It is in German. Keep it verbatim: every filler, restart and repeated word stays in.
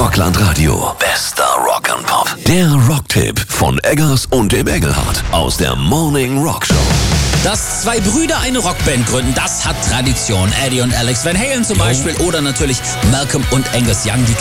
Rockland Radio. Bester Rock'n'Pop. Der Rocktipp von Eggers und dem Engelhardt aus der Morning Rock Show. Dass zwei Brüder eine Rockband gründen, das hat Tradition. Eddie und Alex Van Halen zum Beispiel oder natürlich Malcolm und Angus Young, die